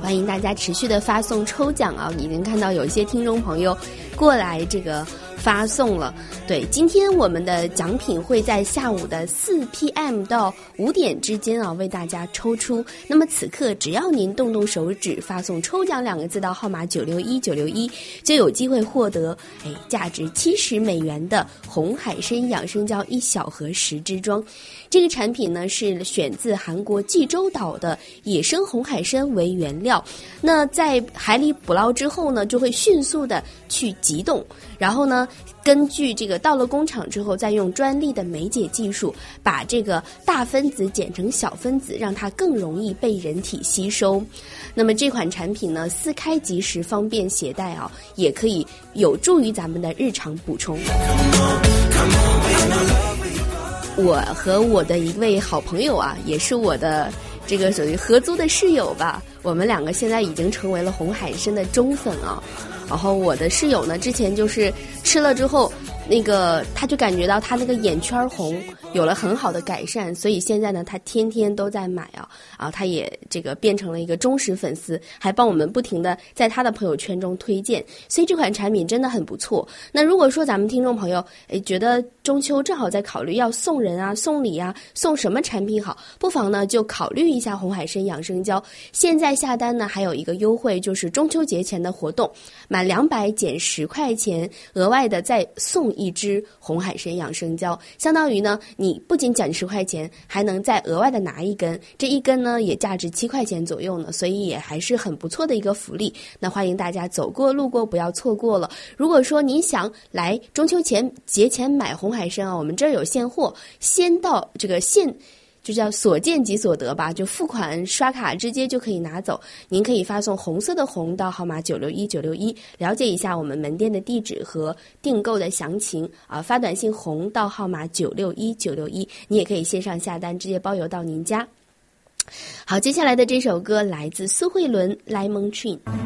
欢迎大家持续的发送抽奖啊！已经看到有一些听众朋友过来这个发送了。对，今天我们的奖品会在下午的4 PM 到5点之间啊，为大家抽出。那么此刻只要您动动手指发送抽奖2个字到号码961961，就有机会获得价值$70的红海参养生胶1小盒10支装。这个产品呢是选自韩国济州岛的野生红海参为原料，那在海里捕捞之后呢，就会迅速的去急冻，然后呢根据这个到了工厂之后，再用专利的酶解技术把这个大分子剪成小分子，让它更容易被人体吸收。那么这款产品呢，撕开即食，方便携带啊，也可以有助于咱们的日常补充。我和我的一位好朋友啊，也是我的这个属于合租的室友吧，我们2个现在已经成为了红海参的忠粉啊。然后我的室友呢，之前就是吃了之后，他就感觉到他那个眼圈红有了很好的改善，所以现在呢他天天都在买啊，他也这个变成了一个忠实粉丝，还帮我们不停的在他的朋友圈中推荐，所以这款产品真的很不错。那如果说咱们听众朋友觉得中秋正好在考虑要送人啊、送礼啊、送什么产品好，不妨呢就考虑一下红海参养生胶。现在下单呢还有一个优惠，就是中秋节前的活动，满200减10块钱，额外的再送1支红海参养生胶，相当于呢你不仅减10块钱，还能再额外的拿1根，这1根呢也价值7块钱左右呢，所以也还是很不错的一个福利。那欢迎大家走过路过不要错过了。如果说您想来中秋节前买红海参啊，我们这儿有现货，先到这个就叫所见即所得吧，就付款刷卡直接就可以拿走。您可以发送红色的红到号码961961，了解一下我们门店的地址和订购的详情啊。发短信红到号码961961，你也可以线上下单，直接包邮到您家。好，接下来的这首歌来自苏慧伦《Lemon Tree》。